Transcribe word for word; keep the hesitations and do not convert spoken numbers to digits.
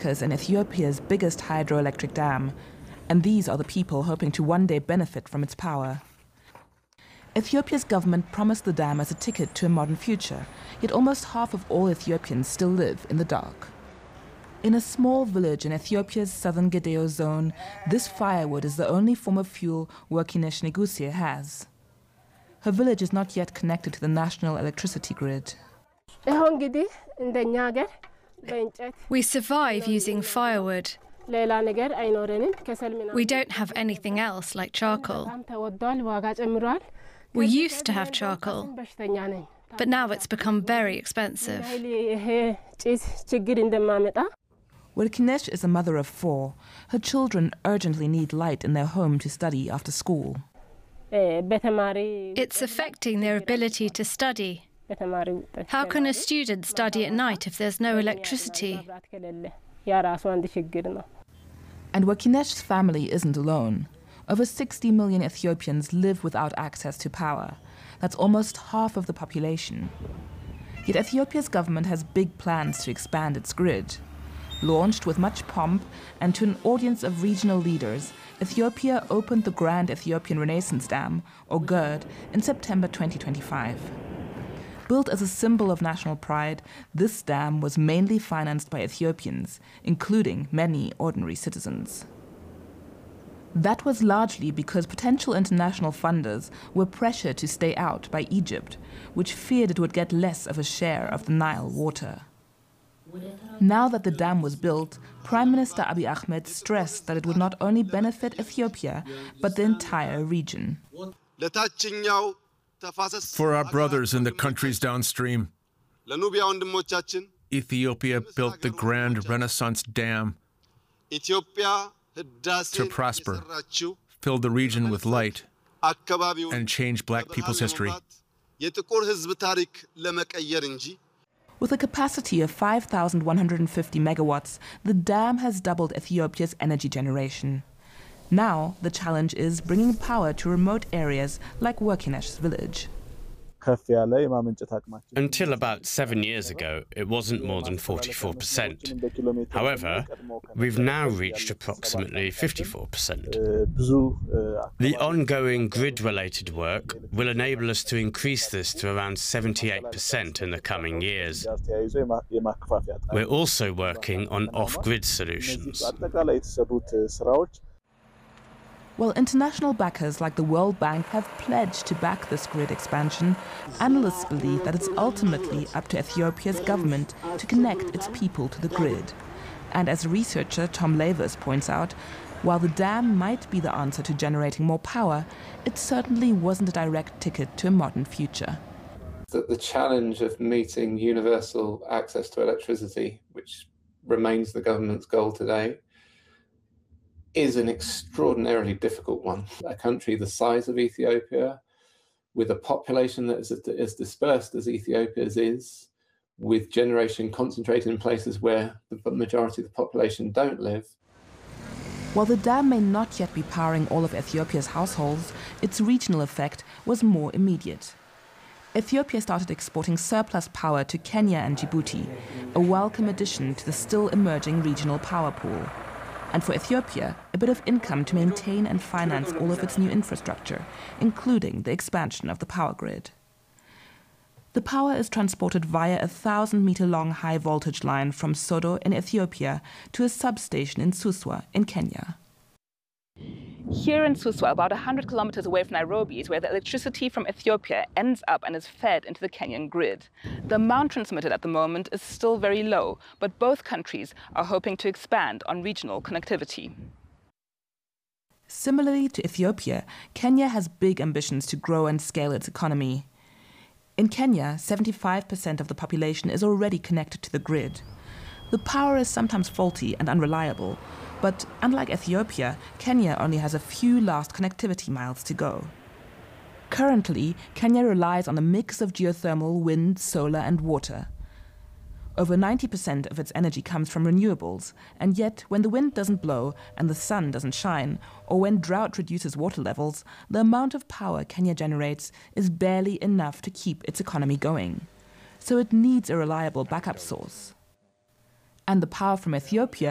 workers in Ethiopia's biggest hydroelectric dam, and these are the people hoping to one day benefit from its power. Ethiopia's government promised the dam as a ticket to a modern future, yet almost half of all Ethiopians still live in the dark. In a small village in Ethiopia's southern Gedeo zone, this firewood is the only form of fuel Workinesh Nigusie has. Her village is not yet connected to the national electricity grid. We survive using firewood. We don't have anything else like charcoal. We used to have charcoal, but now it's become very expensive. Workinesh is a mother of four. Her children urgently need light in their home to study after school. It's affecting their ability to study. How can a student study at night if there's no electricity? And Workinesh's family isn't alone. Over sixty million Ethiopians live without access to power. That's almost half of the population. Yet Ethiopia's government has big plans to expand its grid. Launched with much pomp and to an audience of regional leaders, Ethiopia opened the Grand Ethiopian Renaissance Dam, or GERD, in September twenty twenty-five. Built as a symbol of national pride, this dam was mainly financed by Ethiopians, including many ordinary citizens. That was largely because potential international funders were pressured to stay out by Egypt, which feared it would get less of a share of the Nile water. Now that the dam was built, Prime Minister Abiy Ahmed stressed that it would not only benefit Ethiopia, but the entire region. For our brothers in the countries downstream, Ethiopia built the Grand Renaissance Dam to prosper, fill the region with light, and change black people's history. With a capacity of five thousand one hundred fifty megawatts, the dam has doubled Ethiopia's energy generation. Now, the challenge is bringing power to remote areas like Workinesh's village. Until about seven years ago, it wasn't more than forty-four percent. However, we've now reached approximately fifty-four percent. The ongoing grid-related work will enable us to increase this to around seventy-eight percent in the coming years. We're also working on off-grid solutions. While international backers like the World Bank have pledged to back this grid expansion, analysts believe that it's ultimately up to Ethiopia's government to connect its people to the grid. And as researcher Tom Lavers points out, while the dam might be the answer to generating more power, it certainly wasn't a direct ticket to a modern future. That the challenge of meeting universal access to electricity, which remains the government's goal today, is an extraordinarily difficult one. A country the size of Ethiopia, with a population that is as dispersed as Ethiopia's is, with generation concentrated in places where the majority of the population don't live. While the dam may not yet be powering all of Ethiopia's households, its regional effect was more immediate. Ethiopia started exporting surplus power to Kenya and Djibouti, a welcome addition to the still emerging regional power pool. And for Ethiopia, a bit of income to maintain and finance all of its new infrastructure, including the expansion of the power grid. The power is transported via a thousand-meter-long high-voltage line from Sodo in Ethiopia to a substation in Suswa in Kenya. Here in Suswa, about one hundred kilometers away from Nairobi, is where the electricity from Ethiopia ends up and is fed into the Kenyan grid. The amount transmitted at the moment is still very low, but both countries are hoping to expand on regional connectivity. Similarly to Ethiopia, Kenya has big ambitions to grow and scale its economy. In Kenya, seventy-five percent of the population is already connected to the grid. The power is sometimes faulty and unreliable, but unlike Ethiopia, Kenya only has a few last connectivity miles to go. Currently, Kenya relies on a mix of geothermal, wind, solar, and water. Over ninety percent of its energy comes from renewables, and yet when the wind doesn't blow and the sun doesn't shine, or when drought reduces water levels, the amount of power Kenya generates is barely enough to keep its economy going. So it needs a reliable backup source. And the power from Ethiopia